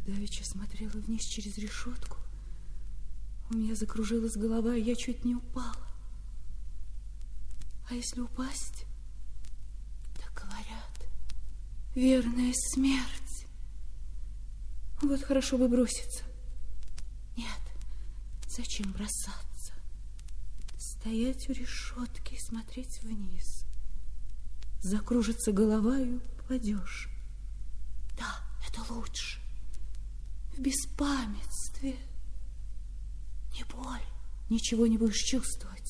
давеча смотрела вниз через решетку. У меня закружилась голова, и я чуть не упала. А если упасть, так говорят, верная смерть. Вот хорошо бы броситься. Нет, зачем бросаться? Стоять у решетки и смотреть вниз. Закружится голова, и упадешь. Да, это лучше. В беспамятстве. Не боль, ничего не будешь чувствовать.